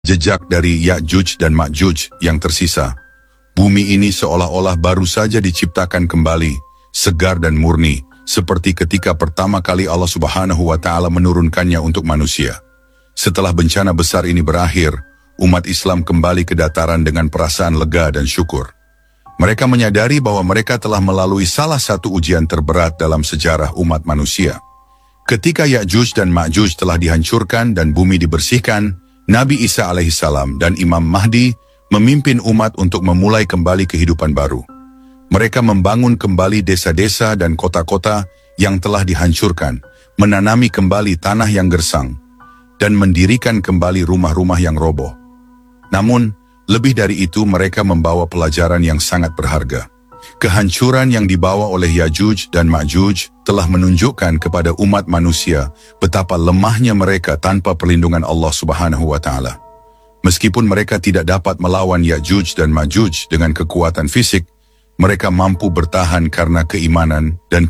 jejak dari Ya'juj dan Ma'juj yang tersisa. Bumi ini seolah-olah baru saja diciptakan kembali, segar dan murni, seperti ketika pertama kali Allah Subhanahu wa Ta'ala menurunkannya untuk manusia. Setelah bencana besar ini berakhir, umat Islam kembali ke dataran dengan perasaan lega dan syukur. Mereka menyadari bahwa mereka telah melalui salah satu ujian terberat dalam sejarah umat manusia. Ketika Ya'juj dan Ma'juj telah dihancurkan dan bumi dibersihkan, Nabi Isa alaihissalam dan Imam Mahdi memimpin umat untuk memulai kembali kehidupan baru. Mereka membangun kembali desa-desa dan kota-kota yang telah dihancurkan, menanami kembali tanah yang gersang, dan mendirikan kembali rumah-rumah yang roboh. Namun, lebih dari itu mereka membawa pelajaran yang sangat berharga. Kehancuran yang dibawa oleh Ya'juj dan Ma'juj telah menunjukkan kepada umat manusia betapa lemahnya mereka tanpa perlindungan Allah Subhanahu wa Ta'ala. Meskipun mereka tidak dapat melawan Ya'juj dan Ma'juj dengan kekuatan fisik, mereka mampu bertahan karena keimanan dan